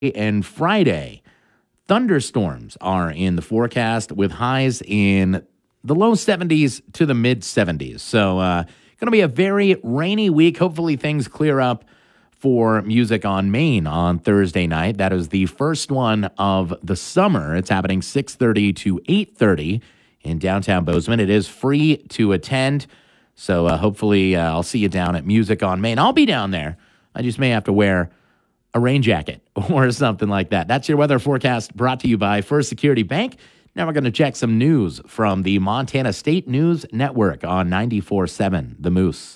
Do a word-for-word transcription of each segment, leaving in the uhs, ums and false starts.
and Friday. Thunderstorms are in the forecast with highs in the low seventies to the mid seventies. So uh, going to be a very rainy week. Hopefully things clear up for Music on Main on Thursday night. That is the first one of the summer. It's happening six thirty to eight thirty in downtown Bozeman. It is free to attend. So uh, hopefully uh, I'll see you down at Music on Main. I'll be down there. I just may have to wear a rain jacket or something like that. That's your weather forecast brought to you by First Security Bank. Now we're going to check some news from the Montana State News Network on ninety-four point seven The Moose.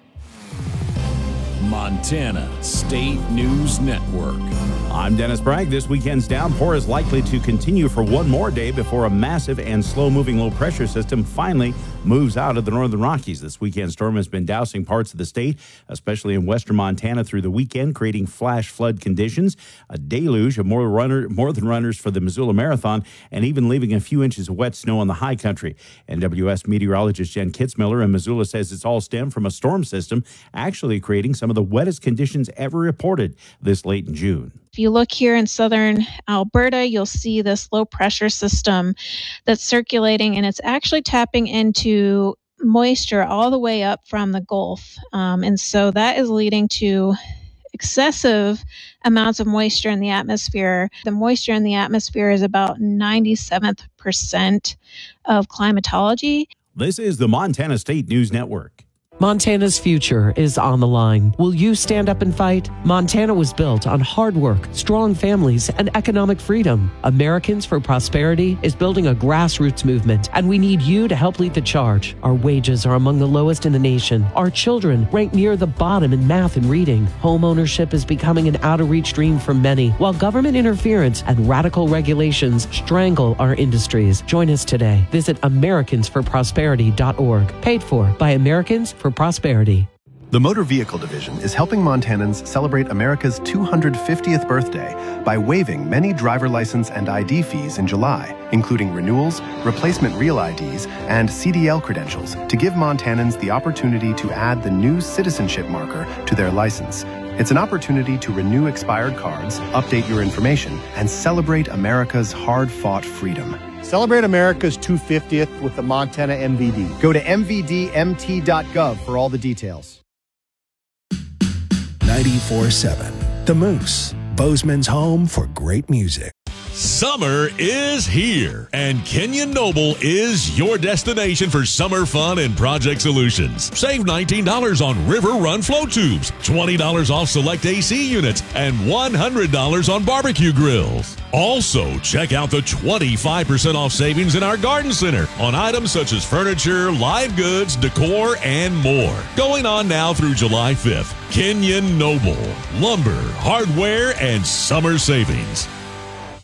Montana State News Network. I'm Dennis Bragg. This weekend's downpour is likely to continue for one more day before a massive and slow-moving low-pressure system finally moves out of the northern Rockies. This weekend storm has been dousing parts of the state, especially in western Montana through the weekend, creating flash flood conditions, a deluge of more, runner, more than runners for the Missoula Marathon, and even leaving a few inches of wet snow on the high country. N W S meteorologist Jen Kitzmiller in Missoula says it's all stemmed from a storm system actually creating some of the wettest conditions ever reported this late in June. If you look here in southern Alberta, you'll see this low pressure system that's circulating, and it's actually tapping into moisture all the way up from the Gulf. Um, and so that is leading to excessive amounts of moisture in the atmosphere. The moisture in the atmosphere is about ninety-seventh percent of climatology. This is the Montana State News Network. Montana's future is on the line. Will you stand up and fight? Montana was built on hard work, strong families, and economic freedom. Americans for Prosperity is building a grassroots movement, and we need you to help lead the charge. Our wages are among the lowest in the nation. Our children rank near the bottom in math and reading. Home ownership is becoming an out-of-reach dream for many, while government interference and radical regulations strangle our industries. Join us today. Visit Americans for Prosperity dot org. Paid for by Americans for Prosperity. The Motor Vehicle Division is helping Montanans celebrate America's two hundred fiftieth birthday by waiving many driver license and I D fees in July, including renewals, replacement real I Ds, and C D L credentials to give Montanans the opportunity to add the new citizenship marker to their license. It's an opportunity to renew expired cards, update your information, and celebrate America's hard-fought freedom. Celebrate America's two hundred fiftieth with the Montana M V D. Go to m v d m t dot gov for all the details. ninety-four point seven The Moose, Bozeman's home for great music. Summer is here, and Kenyon Noble is your destination for summer fun and project solutions. Save nineteen dollars on River Run flow tubes, twenty dollars off select A C units, and one hundred dollars on barbecue grills. Also, check out the twenty-five percent off savings in our garden center on items such as furniture, live goods, decor, and more. Going on now through July fifth. Kenyon Noble, lumber, hardware, and summer savings.